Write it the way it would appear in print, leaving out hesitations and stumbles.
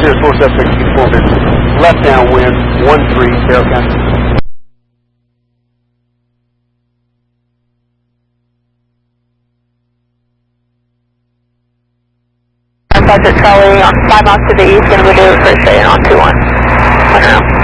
Sirius 476 informed left downwind 13 Carroll County. Project Charlie on 5 miles to the east, going to go do it for a straight on 2-1.